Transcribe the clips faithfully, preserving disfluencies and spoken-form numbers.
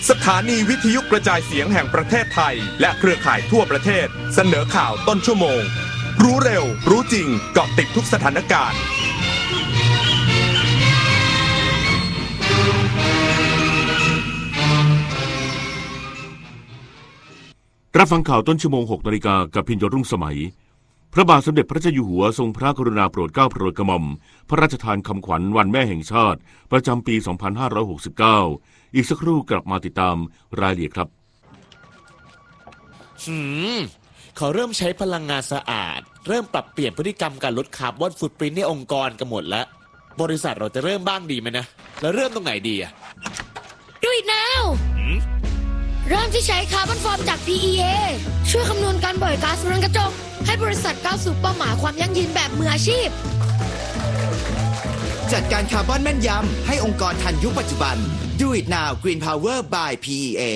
สถานีวิทยุกระจายเสียงแห่งประเทศไทยและเครือข่ายทั่วประเทศเสนอข่าวต้นชั่วโมงรู้เร็วรู้จริงเกาะติดทุกสถานการณ์รับฟังข่าวต้นชั่วโมง หกนาฬิกากับพิญโยรุ่งสมัยพระบาทสมเด็จพระเจ้าอยู่หัวทรงพระกรุณาโปรดเกล้าโปรดกระหม่อมพระราชทานคำขวัญวันแม่แห่งชาติประจำปี สองพันห้าร้อยหกสิบเก้า อีกสักครู่กลับมาติดตามรายละเอียดครับหืมเขาเริ่มใช้พลังงานสะอาดเริ่มปรับเปลี่ยนพฤติกรรมการลดคาร์บอนฟุตปรินท์ในองค์กรกันหมดแล้วบริษัทเราจะเริ่มบ้างดีไหมนะแล้วเริ่มตรงไหนดีอะ Do it now เริ่มที่ใช้คาร์บอนฟอร์มจาก พี อี เอ ช่วยคำนวณการปล่อยก๊าซเรือนกระจกให้บริษัทก้าวสู่เป้าหมายความยั่งยืนแบบมืออาชีพจัดการคาร์บอนแม่นยำให้องค์กรทันยุคปัจจุบัน Do it now Green Power by พี อี เอ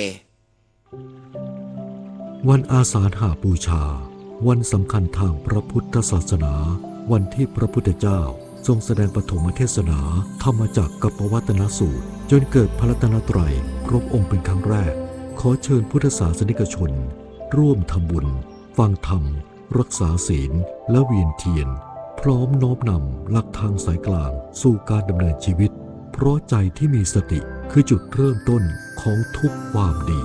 วันอาสาฬหบูชาวันสำคัญทางพระพุทธศาสนาวันที่พระพุทธเจ้าทรงแสดงปฐมเทศนาธรรมจักรกับปวัตนสูตรจนเกิดพระรัตนตรัยครบองค์เป็นครั้งแรกขอเชิญพุทธศาสนิกชนร่วมทำบุญฟังธรรมรักษาศีลและเวียนเทียนพร้อมน้อมนำหลักทางสายกลางสู่การดำเนินชีวิตเพราะใจที่มีสติคือจุดเริ่มต้นของทุกความดี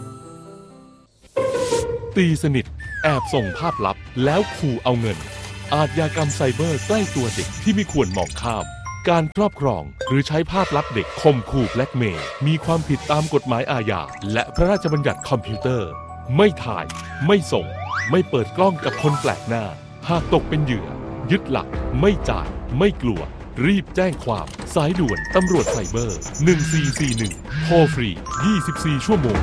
ตีสนิทแอบส่งภาพลับแล้วขู่เอาเงินอาชญากรรมไซเบอร์ใกล้ตัวเด็กที่ไม่ควรมองข้ามการครอบครองหรือใช้ภาพลับเด็กข่มขู่แบล็กเมย์มีความผิดตามกฎหมายอาญาและพระราชบัญญัติคอมพิวเตอร์ไม่ถ่ายไม่ส่งไม่เปิดกล้องกับคนแปลกหน้าหากตกเป็นเหยื่อยึดหลักไม่จ่ายไม่กลัวรีบแจ้งความสายด่วนตำรวจไซเบอร์หนึ่งสี่สี่หนึ่งโทรฟรียี่สิบสี่ชั่วโมง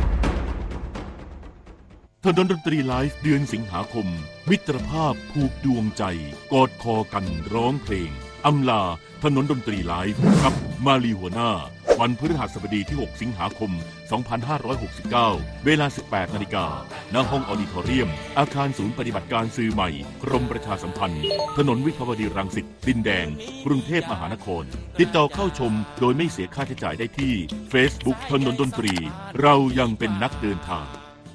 ถนนดนตรีไลฟ์เดือนสิงหาคมมิตรภาพผูกดวงใจกอดคอกันร้องเพลงอำลาถนนดนตรีไลฟ์กับมาลีหัวหน้าวันพฤหัสบดีที่หกสิงหาคมสองพันห้าร้อยหกสิบเก้าเวลา สิบแปดนาฬิกา ณ ห้องออดิทอเรียมอาคารศูนย์ปฏิบัติการสื่อใหม่กรมประชาสัมพันธ์ถนนวิภาวดีรังสิตดินแดงกรุงเทพมหานครติดต่อเข้าชมโดยไม่เสียค่าใช้จ่ายได้ที่ Facebook ถนนดนตรีเรายังเป็นนักเดินทาง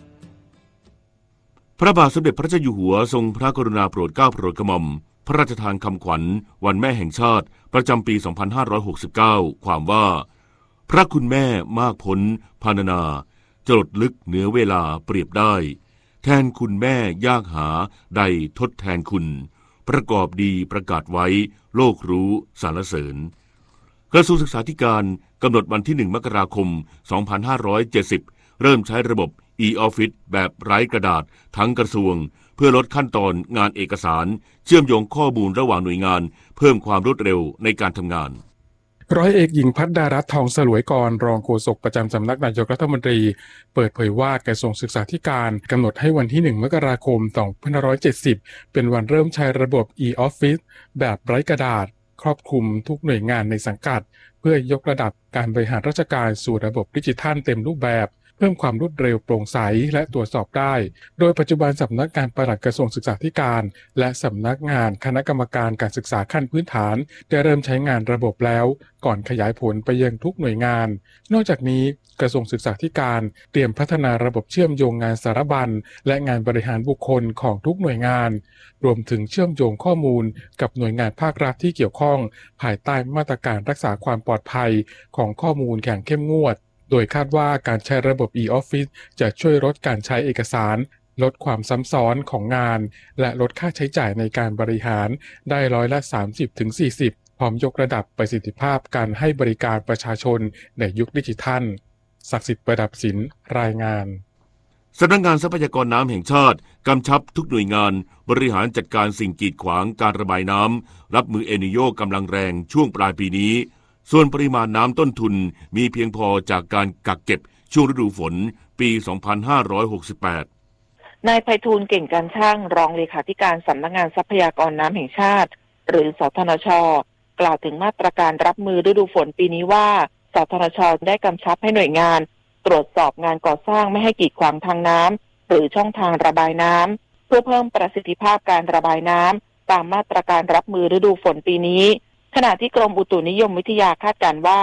พระบาทสมเด็จพระเจ้าอยู่หัวทรงพระกรุณาโปรดเกล้าโปรดกระหม่อมพระราชทานคำขวัญวันแม่แห่งชาติประจำปี สองพันห้าร้อยหกสิบเก้า ความว่าพระคุณแม่มากพ้นพรรณนาจรดลึกเหนือเวลาเปรียบได้แทนคุณแม่ยากหาใดทดแทนคุณประกอบดีประกาศไว้โลกรู้สรรเสริญกระทรวงศึกษาธิการกำหนดวันที่หนึ่งมกราคมสองพันห้าร้อยเจ็ดสิบเริ่มใช้ระบบ e-office แบบไร้กระดาษทั้งกระทรวงเพื่อลดขั้นตอนงานเอกสารเชื่อมโยงข้อมูลระหว่างหน่วยงานเพิ่มความรวดเร็วในการทำงานร้อยเอกหญิงพัฒดารัตน์ทองสลวยกรรองโฆษกประจำสำนักนายกรัฐมนตรีเปิดเผยว่ากระทรวงศึกษาธิการกำหนดให้วันที่หนึ่งมกราคมสองพันห้าร้อยเจ็ดสิบเป็นวันเริ่มใช้ระบบ e-office แบบไร้กระดาษครอบคลุมทุกหน่วยงานในสังกัดเพื่อยกระดับการบริหารราชการสู่ระบบดิจิทัลเต็มรูปแบบเพิ่มความรวดเร็วโปร่งใสและตรวจสอบได้โดยปัจจุบันสำนักงานปลัดกระทรวงศึกษาธิการและสำนักงานคณะกรรมการการศึกษาขั้นพื้นฐานได้เริ่มใช้งานระบบแล้วก่อนขยายผลไปยังทุกหน่วยงานนอกจากนี้กระทรวงศึกษาธิการเตรียมพัฒนาระบบเชื่อมโยงงานสารบัญและงานบริหารบุคคลของทุกหน่วยงานรวมถึงเชื่อมโยงข้อมูลกับหน่วยงานภาครัฐที่เกี่ยวข้องภายใต้มาตรการรักษาความปลอดภัยของข้อมูลอย่างเข้มงวดโดยคาดว่าการใช้ระบบ e-office จะช่วยลดการใช้เอกสารลดความซ้ำซ้อนของงานและลดค่าใช้จ่ายในการบริหารได้ร้อยละ สามสิบถึงสี่สิบ พร้อมยกระดับประสิทธิภาพการให้บริการประชาชนในยุคดิจิทัลศักดิ์สิทธิ์ประดับศิลป์รายงานสำนักงานทรัพยากรน้ำแห่งชาติกำชับทุกหน่วยงานบริหารจัดการสิ่งกีดขวางการระบายน้ำรับมือเอลนีโญกำลังแรงช่วงปลายปีนี้ส่วนปริมาณน้ำต้นทุนมีเพียงพอจากการกักเก็บช่วงฤดูฝนปี สองพันห้าร้อยหกสิบแปดนายไพฑูรย์เก่งการช่างรองเลขาธิการสำนักงานทรัพยากรน้ำแห่งชาติหรือสทนช.กล่าวถึงมาตรการรับมือฤดูฝนปีนี้ว่าสทนช.ได้กำชับให้หน่วยงานตรวจสอบงานก่อสร้างไม่ให้กีดขวางทางน้ำหรือช่องทางระบายน้ำเพื่อเพิ่มประสิทธิภาพการระบายน้ำตามมาตรการรับมือฤดูฝนปีนี้ขณะที่กรมอุตุนิยมวิทยาคาดการณ์ว่าส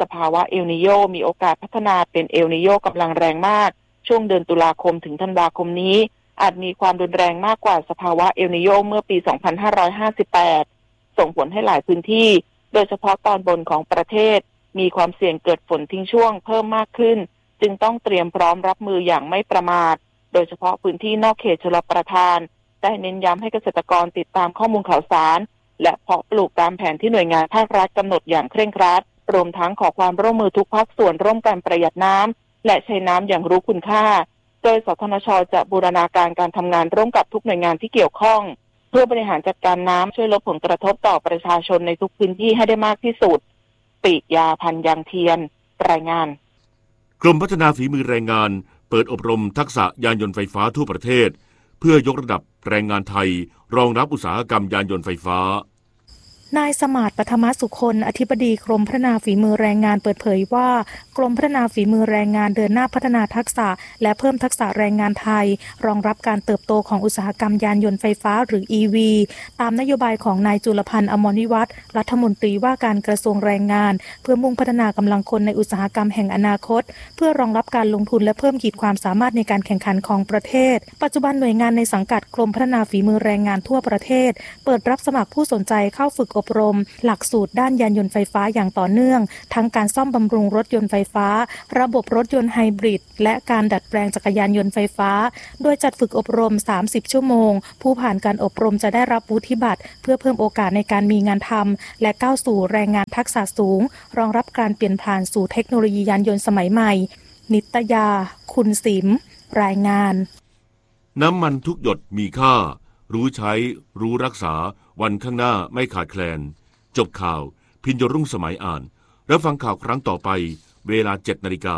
สภาวะเอลนิโยมีโอกาสพัฒนาเป็นเอลนิโยกำลังแรงมากช่วงเดือนตุลาคมถึงธันวาคมนี้อาจมีความรุนแรงมากกว่าสภาวะเอลนิโยเมื่อปี สองพันห้าร้อยห้าสิบแปด ส่งผลให้หลายพื้นที่โดยเฉพาะตอนบนของประเทศมีความเสี่ยงเกิดฝนทิ้งช่วงเพิ่มมากขึ้นจึงต้องเตรียมพร้อมรับมืออย่างไม่ประมาทโดยเฉพาะพื้นที่นอกเขตชลประทานได้เน้นย้ำให้เกษตรกรติดตามข้อมูลข่าวสารและเพาะปลูกตามแผนที่หน่วยงานภาครัฐกำหนดอย่างเคร่งครัดรวมทั้งขอความร่วมมือทุกภาคส่วนร่วมกันประหยัดน้ำและใช้น้ำอย่างรู้คุณค่าโดยสทนช.จะบูรณาการการทำงานร่วมกับทุกหน่วยงานที่เกี่ยวข้องเพื่อบริหารจัดการน้ำช่วยลดผลกระทบต่อประชาชนในทุกพื้นที่ให้ได้มากที่สุดปิยาพันธ์ยังเทียนรายงานกรมพัฒนาฝีมือแรงงานเปิดอบรมทักษะยานยนต์ไฟฟ้าทั่วประเทศเพื่อยกระดับแรงงานไทยรองรับอุตสาหกรรมยานยนต์ไฟฟ้านายสมาร์ท ปฐมสุคนอธิบดีกรมพัฒนาฝีมือแรงงานเปิดเผยว่ากรมพัฒนาฝีมือแรงงานเดินหน้าพัฒนาทักษะและเพิ่มทักษะแรงงานไทยรองรับการเติบโตของอุตสาหกรรมยานยนต์ไฟฟ้าหรือ อี วี ตามนโยบายของนายจุลพันธ์อมรวิวัฒน์รัฐมนตรีว่าการกระทรวงแรงงานเพื่อมุ่งพัฒนากำลังคนในอุตสาหกรรมแห่งอนาคตเพื่อรองรับการลงทุนและเพิ่มขีดความสามารถในการแข่งขันของประเทศปัจจุบันหน่วยงานในสังกัดกรมพัฒนาฝีมือแรงงานทั่วประเทศเปิดรับสมัครผู้สนใจเข้าฝึกอบรมหลักสูตรด้านยานยนต์ไฟฟ้าอย่างต่อเนื่องทั้งการซ่อมบำรุงรถยนต์ไฟฟ้าระบบรถยนต์ไฮบริดและการดัดแปลงจักรยานยนต์ไฟฟ้าโดยจัดฝึกอบรมสามสิบชั่วโมงผู้ผ่านการอบรมจะได้รับวุฒิบัตรเพื่อเพิ่มโอกาสในการมีงานทำและก้าวสู่แรงงานทักษะสูงรองรับการเปลี่ยนผ่านสู่เทคโนโลยียานยนต์สมัยใหม่นิตยาคุณสิมรายงานน้ำมันทุกหยดมีค่ารู้ใช้รู้รักษาวันข้างหน้าไม่ขาดแคลนจบข่าวพิญญรุ่งสมัยอ่านแล้วฟังข่าวครั้งต่อไปเวลา เจ็ดนาฬิกา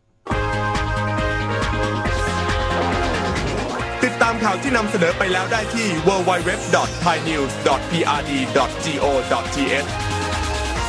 ติดตามข่าวที่นำเสนอไปแล้วได้ที่ ดับเบิลยู ดับเบิลยู ดับเบิลยู ดอท ไทยนิวส์ ดอท พี อาร์ ดี ดอท จี โอ ดอท ที เอช